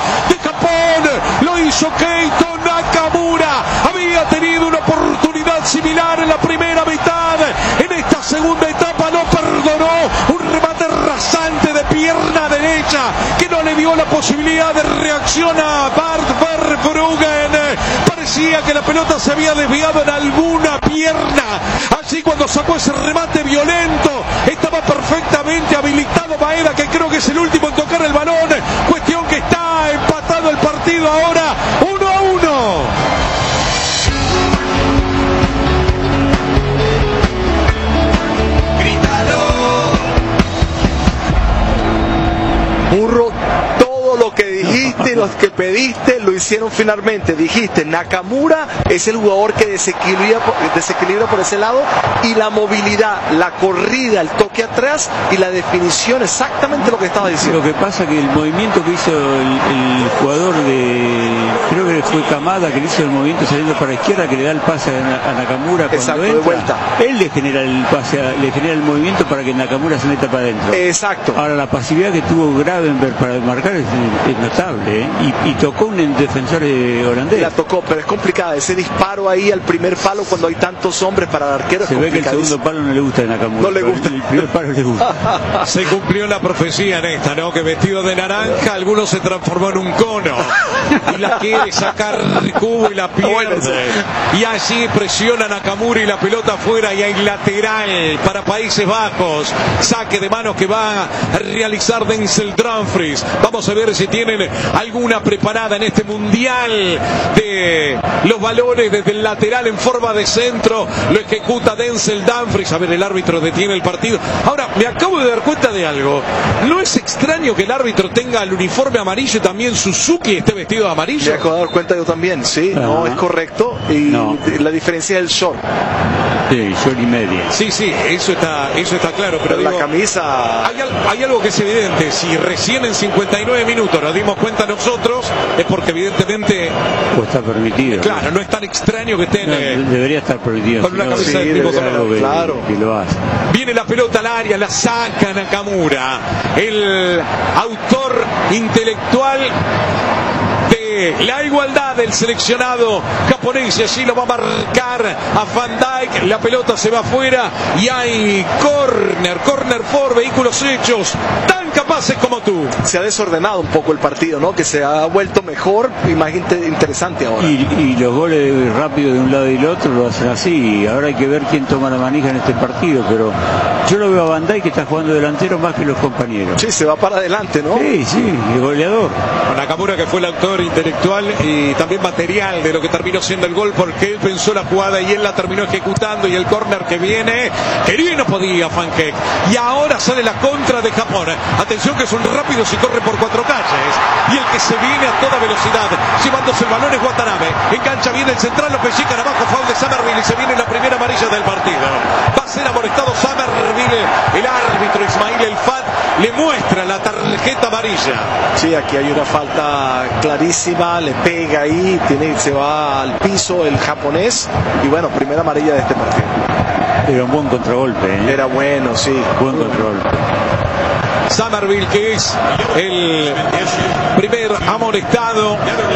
de Japón. Lo hizo Keito Nakamura. Había tenido una oportunidad similar en la primera mitad. En esta segunda etapa no perdonó. Un remate rasante de pierna derecha que no le dio la posibilidad de reacción a Bart Verbruggen. Parecía que la pelota se había desviado en alguna pierna. Así cuando sacó ese remate violento, estaba perfectamente habilitado Maeda, que creo que es el último en tocar el balón. Cuestión que está empatado el partido ahora 1-1. Burro, todo lo que dijiste y lo que pediste lo hicieron finalmente. Dijiste, Nakamura es el jugador que desequilibra por ese lado, y la movilidad, la corrida, el toque atrás y la definición, exactamente lo que estaba diciendo. Lo que pasa que el movimiento que hizo el jugador creo que fue Kamada, que le hizo el movimiento saliendo para la izquierda, que le da el pase a Nakamura cuando exacto, entra, de vuelta. Él le genera el pase, le genera el movimiento para que Nakamura se meta para adentro. Exacto. Ahora, la pasividad que tuvo Gravenberg para marcar es notable, ¿eh? Y tocó un defensor holandés. La tocó, pero es complicada. Ese disparo ahí al primer palo cuando hay tantos hombres para el arquero. Se ve que el segundo palo no le gusta a Nakamura. No le gusta. El primer palo le gusta. Se cumplió la profecía en esta, ¿no? Que vestido de naranja, algunos se transformó en un cono. Y la quiere sacar Cubo y la pierde. Y allí presiona Nakamura y la pelota afuera, y hay lateral para Países Bajos. Saque de manos que va a realizar Denzel Dumfries. Vamos a ver si tienen alguna preparada en este mundial de los valores desde el lateral en forma de centro. Lo ejecuta Denzel Dumfries. A ver, el árbitro detiene el partido. Ahora, me acabo de dar cuenta de algo. ¿No es extraño que el árbitro tenga el uniforme amarillo y también Suzuki esté vestido de amarillo? Me acabo de dar cuenta yo también, sí, no es correcto. Y no. La diferencia es el short. Sí, short y media. Sí, eso está claro. Pero la digo, camisa. Hay algo que es evidente. Si recién en 59 minutos nos dimos cuenta nosotros, es porque evidentemente. Pues está permitido. Claro, no es tan extraño que estén. Debería estar permitido. Con una camisa del tipo color. Claro. Que lo hace. Viene la pelota al área, la saca Nakamura, el autor intelectual de la igualdad del seleccionado japonés, y así lo va a marcar a Van Dijk. La pelota se va afuera y hay corner for vehículos hechos, tan capaces como tú. Se ha desordenado un poco el partido, ¿no? Que se ha vuelto mejor y más interesante ahora. Y los goles rápidos de un lado y del otro lo hacen así. Ahora hay que ver quién toma la manija en este partido, pero yo lo veo a Van Dijk, que está jugando delantero más que los compañeros. Sí, se va para adelante, ¿no? Sí, el goleador. Nakamura, que fue el autor intelectual y también material de lo que terminó siendo el gol, porque él pensó la jugada y él la terminó ejecutando, y el córner que viene, que no podía Van Heck. Y ahora sale la contra de Japón. Atención que son rápidos y corren por 4 calles. Y el que se viene a toda velocidad, llevándose el balón, es Watanabe. Engancha bien el central, lo pellican abajo, foul de Summerville, y se viene la primera amarilla del partido. Va a ser amonestado Summerville. El árbitro Ismail El Fat le muestra la tarjeta amarilla. Sí, aquí hay una falta clarísima, le pega ahí, se va al piso el japonés, y bueno, primera amarilla de este partido. Era un buen contragolpe, ¿eh? Era bueno, sí. Buen contragolpe. Summerville, que es el primer amonestado,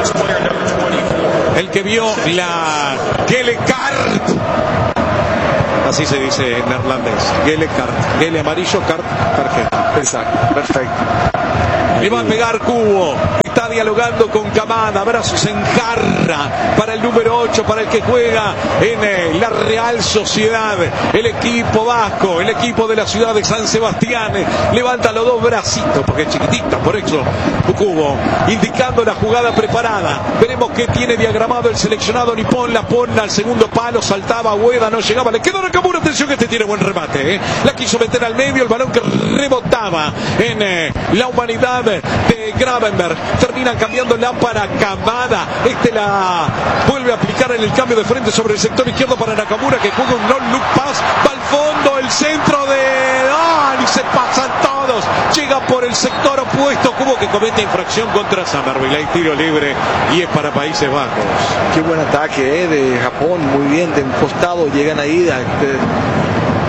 el que vio la Gele Card. Así se dice en neerlandés. Gele Card. Gele amarillo, Card tarjeta. Exacto, perfecto. Le va a pegar Cubo. Está dialogando con Kamada. Brazos en jarra para el número 8, para el que juega en la Real Sociedad. El equipo vasco, el equipo de la ciudad de San Sebastián. Levanta los 2 bracitos, porque es chiquitito, por eso Cubo, indicando la jugada preparada. Veremos qué tiene diagramado el seleccionado nipón. La pone al segundo palo, saltaba Ueda, no llegaba. Le quedó Nakamura, atención que este tiene buen remate. La quiso meter al medio, el balón que rebotaba en la humanidad de Gravenberg. Terminan cambiándola para Kamada. La vuelve a aplicar en el cambio de frente sobre el sector izquierdo para Nakamura, que juega un no-look pass. Va al fondo, el centro de... y se pasan todos. Llega por el sector opuesto. Cubo, que comete infracción contra Summerville. Hay tiro libre y es para Países Bajos. Qué buen ataque de Japón. Muy bien, de un costado llegan ahí.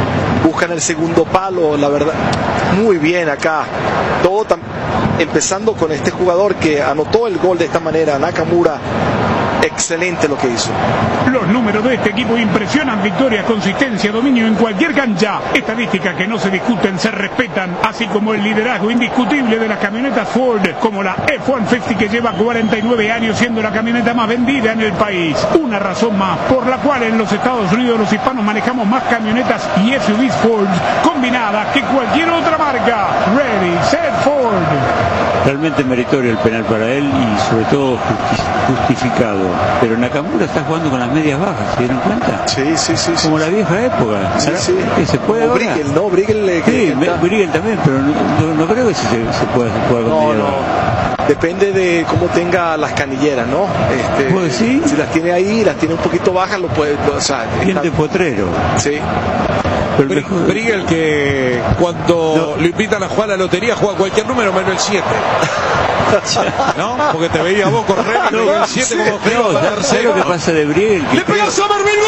buscan el segundo palo, la verdad, muy bien acá, todo empezando con este jugador que anotó el gol de esta manera, Nakamura. Excelente lo que hizo. Los números de este equipo impresionan: victorias, consistencia, dominio en cualquier cancha. Estadísticas que no se discuten, se respetan, así como el liderazgo indiscutible de las camionetas Ford, como la F-150, que lleva 49 años siendo la camioneta más vendida en el país. Una razón más por la cual en los Estados Unidos los hispanos manejamos más camionetas y SUVs Ford combinadas que cualquier otra marca. Ready, set, Ford. Realmente meritorio el penal para él y sobre todo justificado. Pero Nakamura está jugando con las medias bajas, ¿se dieron cuenta? Sí. Como la vieja época. Sí. ¿Qué se puede ahora? Brigel, ¿no? Brigel, sí, Brigel también, pero no creo que se pueda jugar con medias bajas. Depende de cómo tenga las canilleras, ¿no? Pues sí. Si las tiene ahí, las tiene un poquito bajas, lo puede... O sea, Diente potrero. Sí. Brigel, que cuando lo invitan a jugar a la lotería juega cualquier número menos el 7. ¿No? Porque te veía vos correr con el 7 como creo. ¿Sabes lo que pasa de Brigel? ¡Le pegó Somerville!